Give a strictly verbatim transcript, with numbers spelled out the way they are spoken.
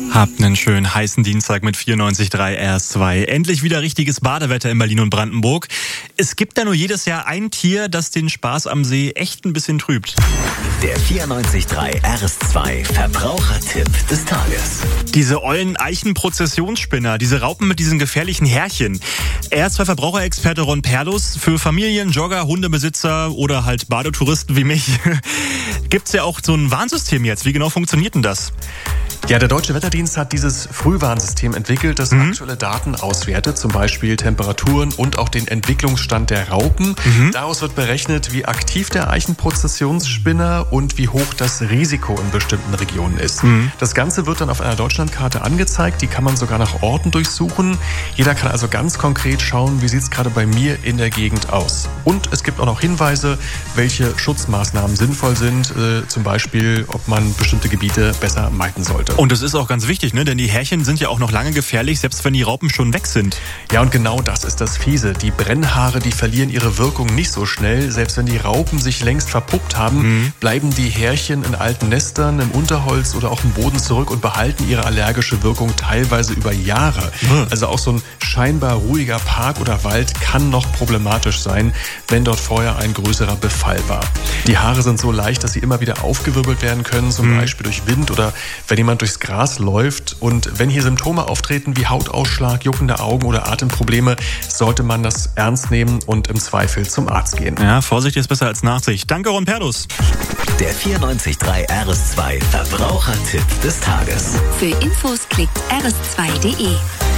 Habt einen schönen heißen Dienstag mit vierundneunzig Komma drei R S zwei. Endlich wieder richtiges Badewetter in Berlin und Brandenburg. Es gibt da nur jedes Jahr ein Tier, das den Spaß am See echt ein bisschen trübt. Der vierundneunzig Komma drei R S zwei Verbrauchertipp des Tages. Diese ollen Eichenprozessionsspinner, diese Raupen mit diesen gefährlichen Härchen. R S zwei Verbraucherexperte Ron Perlus, für Familien, Jogger, Hundebesitzer oder halt Badetouristen wie mich gibt's ja auch so ein Warnsystem jetzt. Wie genau funktioniert denn das? Ja, der Deutsche Wetterdienst hat dieses Frühwarnsystem entwickelt, das mhm. aktuelle Daten auswertet, zum Beispiel Temperaturen und auch den Entwicklungsstand der Raupen. Mhm. Daraus wird berechnet, wie aktiv der Eichenprozessionsspinner und wie hoch das Risiko in bestimmten Regionen ist. Mhm. Das Ganze wird dann auf einer Deutschlandkarte angezeigt, die kann man sogar nach Orten durchsuchen. Jeder kann also ganz konkret schauen, wie sieht es gerade bei mir in der Gegend aus. Und es gibt auch noch Hinweise, welche Schutzmaßnahmen sinnvoll sind, äh, zum Beispiel, ob man bestimmte Gebiete besser meiden sollte. Und das ist auch ganz wichtig, ne? Denn die Härchen sind ja auch noch lange gefährlich, selbst wenn die Raupen schon weg sind. Ja, und genau das ist das Fiese. Die Brennhaare, die verlieren ihre Wirkung nicht so schnell. Selbst wenn die Raupen sich längst verpuppt haben, mhm. bleiben die Härchen in alten Nestern, im Unterholz oder auch im Boden zurück und behalten ihre allergische Wirkung teilweise über Jahre. Mhm. Also auch so ein scheinbar ruhiger Park oder Wald kann noch problematisch sein, wenn dort vorher ein größerer Befall war. Die Haare sind so leicht, dass sie immer wieder aufgewirbelt werden können, zum mhm. Beispiel durch Wind oder wenn jemand durchs Gras läuft. Und wenn hier Symptome auftreten wie Hautausschlag, juckende Augen oder Atemprobleme, sollte man das ernst nehmen und im Zweifel zum Arzt gehen. Ja, Vorsicht ist besser als Nachsicht. Danke, Ron Perlus. Der vierundneunzig Komma drei R S zwei Verbrauchertipp des Tages. Für Infos klickt r s zwei punkt d e.